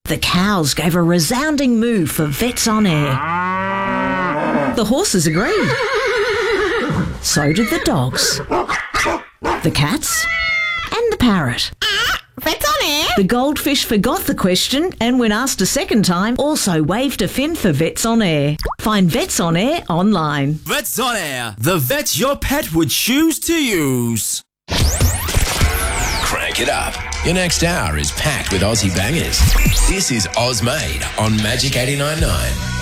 The cows gave a resounding moo for Vets on Air. The horses agreed. So did the dogs, the cats, and the parrot. Vets on Air? The goldfish forgot the question and when asked a second time, also waved a fin for Vets on Air. Find Vets on Air online. Vets on Air, the vets your pet would choose to use. Crank it up. Your next hour is packed with Aussie bangers. This is Oz Made on Magic 89.9.